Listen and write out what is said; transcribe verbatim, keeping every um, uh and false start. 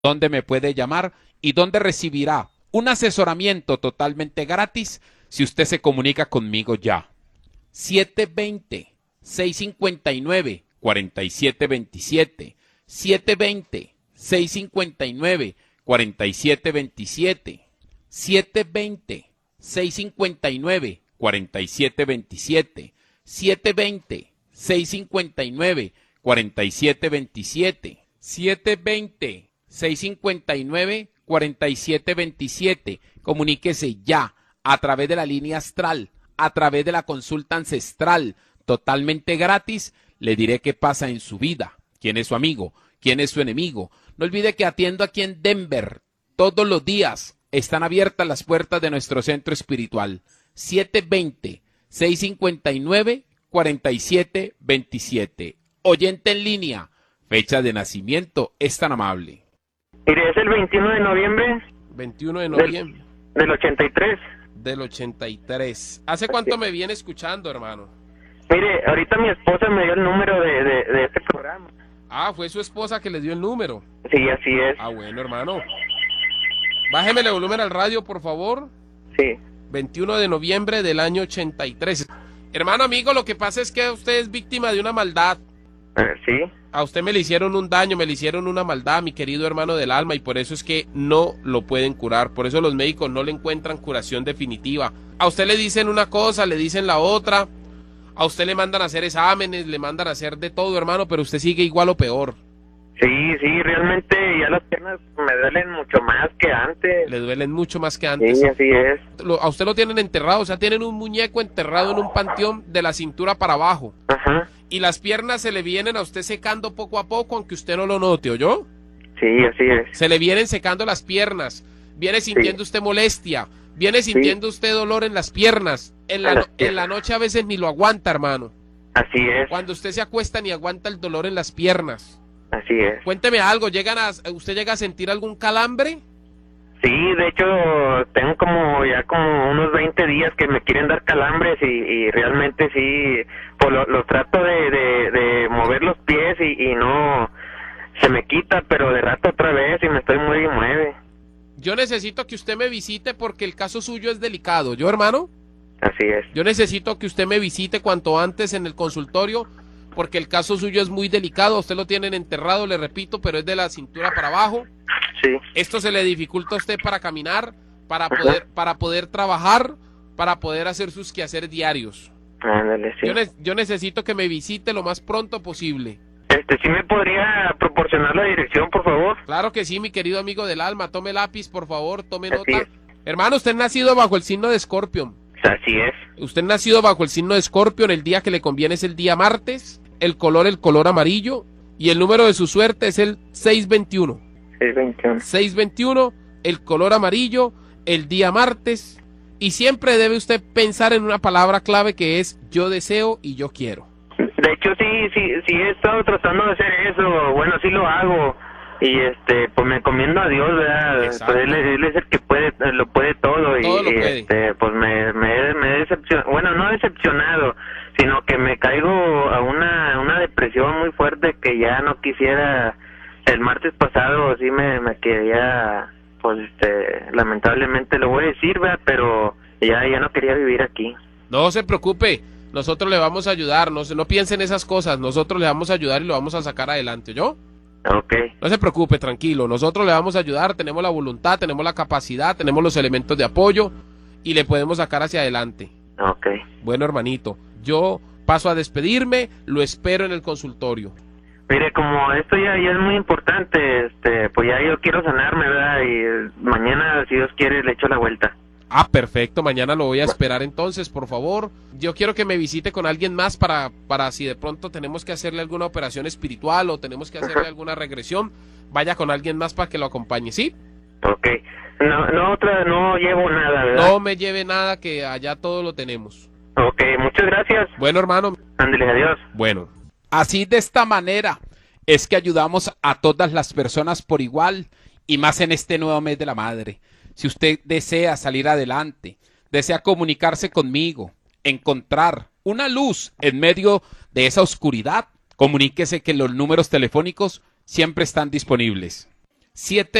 dónde me puede llamar y dónde recibirá un asesoramiento totalmente gratis si usted se comunica conmigo ya. siete dos cero, seis cinco nueve, cuatro siete dos siete, siete dos cero, seis cinco nueve, cuatro siete dos siete, siete dos cero, seis cinco nueve, cuatro siete dos siete, siete dos cero, seis cinco nueve, cuatro siete dos siete, siete dos cero, seis cinco nueve, cuatro siete dos siete. Comuníquese ya a través de la línea astral, a través de la consulta ancestral, totalmente gratis. Le diré qué pasa en su vida, quién es su amigo, quién es su enemigo. No olvide que atiendo aquí en Denver todos los días. Están abiertas las puertas de nuestro centro espiritual. siete dos cero, seis cinco nueve, cuatro siete dos siete. Oyente en línea, fecha de nacimiento, es tan amable. Mire, es el veintiuno de noviembre. veintiuno de noviembre. Del, del ochenta y tres. Del ochenta y tres. ¿Hace cuánto me viene escuchando, hermano? Mire, ahorita mi esposa me dio el número de, de, de este programa. Ah, fue su esposa que le dio el número. Sí, así es. Ah, bueno, hermano. Bájeme el volumen al radio, por favor. Sí. veintiuno de noviembre del año ochenta y tres. Hermano amigo, lo que pasa es que usted es víctima de una maldad. Eh, sí. A usted me le hicieron un daño, me le hicieron una maldad, mi querido hermano del alma, y por eso es que no lo pueden curar. Por eso los médicos no le encuentran curación definitiva. A usted le dicen una cosa, le dicen la otra. A usted le mandan a hacer exámenes, le mandan a hacer de todo, hermano, pero usted sigue igual o peor. Sí, sí, realmente ya las piernas me duelen mucho más que antes. Le duelen mucho más que antes. Sí, así es. Lo, a usted lo tienen enterrado, o sea, tienen un muñeco enterrado en un panteón de la cintura para abajo. Ajá. Y las piernas se le vienen a usted secando poco a poco, aunque usted no lo note, ¿oyó? Sí, así es. Se le vienen secando las piernas, viene sintiendo sí. usted molestia, viene sintiendo sí. usted dolor en las piernas. En la, no, en la noche a veces ni lo aguanta, hermano. Así es. Cuando usted se acuesta ni aguanta el dolor en las piernas. Así es. Cuénteme algo, ¿llegan a, ¿usted llega a sentir algún calambre? Sí, de hecho, tengo como ya como unos veinte días que me quieren dar calambres y, y realmente sí, pues lo, lo trato de, de, de mover los pies y, y no, se me quita, pero de rato otra vez y me estoy muy y mueve. Yo necesito que usted me visite porque el caso suyo es delicado, ¿yo, hermano? Así es. Yo necesito que usted me visite cuanto antes en el consultorio porque el caso suyo es muy delicado, usted lo tienen enterrado, le repito, pero es de la cintura para abajo. Sí. Esto se le dificulta a usted para caminar, para poder, para poder trabajar, para poder hacer sus quehaceres diarios. Ándale, sí. Yo, ne yo necesito que me visite lo más pronto posible. Este, ¿sí me podría proporcionar la dirección, por favor? Claro que sí, mi querido amigo del alma. Tome lápiz, por favor, tome Así nota. es. Hermano, usted nacido bajo el signo de Escorpión. Así es. Usted nacido bajo el signo de Escorpión, el día que le conviene es el día martes, el color el color amarillo, y el número de su suerte es el seis veintiuno. seis veintiuno. seis veintiuno, el color amarillo, el día martes, y siempre debe usted pensar en una palabra clave que es yo deseo y yo quiero. De hecho, sí, sí, sí he estado tratando de hacer eso, bueno, sí lo hago, y este, pues me encomiendo a Dios, ¿verdad? Exacto. Pues él, él es el que puede, lo puede todo, y, Todo lo y, puede. este, pues me, me, me he decepcionado, bueno, no decepcionado, sino que me caigo a una, una depresión muy fuerte que ya no quisiera. El martes pasado sí me, me quería, pues este, lamentablemente lo voy a decir, ¿verdad? Pero ya, ya no quería vivir aquí. No se preocupe, nosotros le vamos a ayudar, no, se- no piense en esas cosas, nosotros le vamos a ayudar y lo vamos a sacar adelante, ¿yo? Ok, No se preocupe, tranquilo, nosotros le vamos a ayudar, tenemos la voluntad, tenemos la capacidad, tenemos los elementos de apoyo y le podemos sacar hacia adelante. ok. Bueno, hermanito, yo paso a despedirme, lo espero en el consultorio. Mire, como esto ya, ya es muy importante, este, pues ya yo quiero sanarme, ¿verdad? Y mañana, si Dios quiere, le echo la vuelta. Ah, perfecto, mañana lo voy a esperar entonces, por favor. Yo quiero que me visite con alguien más para, para si de pronto tenemos que hacerle alguna operación espiritual o tenemos que hacerle alguna regresión, vaya con alguien más para que lo acompañe, ¿sí? Ok. No, no, otra, no llevo nada, ¿verdad? No me lleve nada, que allá todo lo tenemos. Ok, muchas gracias. Bueno, hermano. Ándale, adiós. Bueno. Así, de esta manera es que ayudamos a todas las personas por igual y más en este nuevo mes de la madre. Si usted desea salir adelante, desea comunicarse conmigo, encontrar una luz en medio de esa oscuridad, comuníquese que los números telefónicos siempre están disponibles. siete